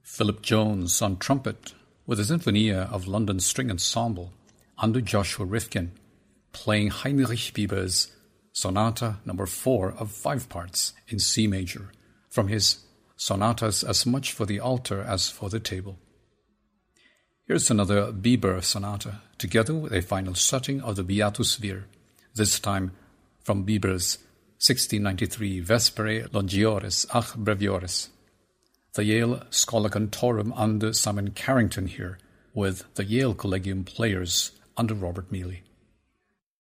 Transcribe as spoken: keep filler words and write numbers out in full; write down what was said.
Philip Jones on trumpet with the Sinfonia of London String Ensemble under Joshua Rifkin, playing Heinrich Bieber's Sonata number four of five parts in C major from his Sonatas as much for the altar as for the table. Here's another Bieber sonata, together with a final setting of the Beatus Vir, this time from Bieber's sixteen ninety-three Vespere Longiores ach Breviores. The Yale Schola Cantorum under Simon Carrington here, with the Yale Collegium Players under Robert Mealy.